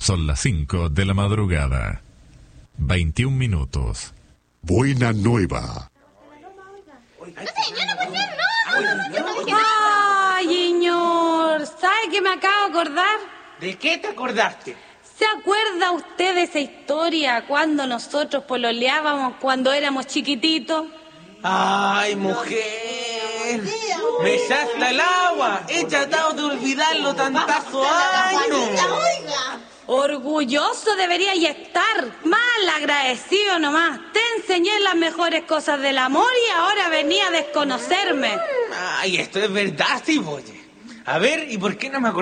Son las 5 de la madrugada. 21 minutos. Buena nueva. ¡Ay, señor! ¿Sabe qué me acabo de acordar? ¿De qué te acordaste? ¿Se acuerda usted de esa historia cuando nosotros pololeábamos cuando éramos chiquititos? ¡Ay, mujer! ¡Me echaste al agua! ¡He tratado de olvidarlo tantazo años! Orgulloso debería y estar, mal agradecido nomás. Te enseñé las mejores cosas del amor y ahora venía a desconocerme. ¡Ay, esto es verdad, sí, oye! A ver, ¿y por qué no me acordé?